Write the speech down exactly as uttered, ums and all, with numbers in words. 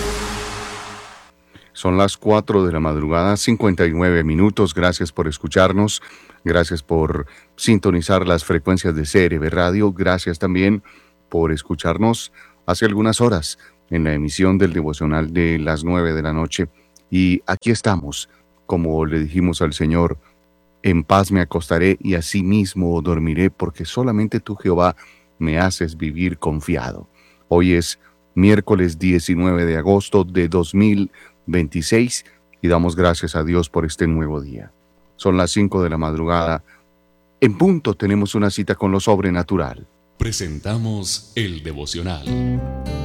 Son las cuatro de la madrugada, cincuenta y nueve minutos. Gracias por escucharnos. Gracias por sintonizar las frecuencias de C R B Radio. Gracias también por escucharnos hace algunas horas en la emisión del devocional de las nueve de la noche. Y aquí estamos, como le dijimos al Señor, en paz me acostaré y asimismo dormiré, porque solamente tú, Jehová, me haces vivir confiado. Hoy es miércoles diecinueve de agosto de dos mil veintiséis y damos gracias a Dios por este nuevo día. Son las cinco de la madrugada. En punto tenemos una cita con lo sobrenatural. Presentamos el devocional.